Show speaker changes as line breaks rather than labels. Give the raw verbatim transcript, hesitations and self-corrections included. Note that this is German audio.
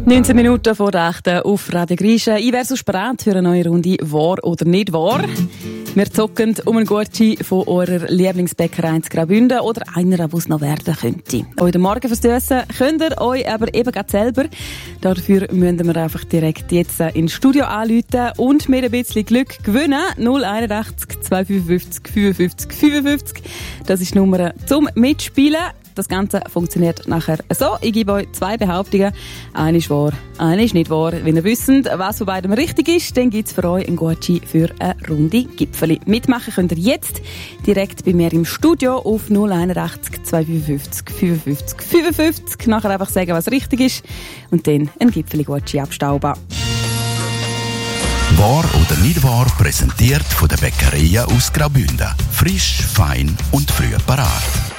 neunzehn Minuten vor der achten auf Radio Griechen. Ich wäre so spät für eine neue Runde «Wahr oder nicht wahr?». Wir zocken um einen Gutschein von eurer Lieblingsbäckerei in Graubünden oder einer, die es noch werden könnte. Heute Morgen verstössen könnt ihr euch aber eben gerade selber. Dafür müssen wir einfach direkt jetzt ins Studio anrufen und mit ein bisschen Glück gewinnen. null einundachtzig zweihundertfünfundfünfzig fünfundfünfzig fünfundfünfzig. Das ist die Nummer zum Mitspielen. Das Ganze funktioniert nachher so. Ich gebe euch zwei Behauptungen. Eine ist wahr, eine ist nicht wahr. Wenn ihr wisst, was von beidem richtig ist, dann gibt es für euch einen Gutschein für eine Runde Gipfeli. Mitmachen könnt ihr jetzt direkt bei mir im Studio auf null einundachtzig zweihundertfünfundfünfzig fünfundfünfzig fünfundfünfzig. Nachher einfach sagen, was richtig ist und dann einen Gipfeli-Gutschein abstauben.
Wahr oder nicht wahr, präsentiert von der Bäckerei aus Graubünden. Frisch, fein und früh parat.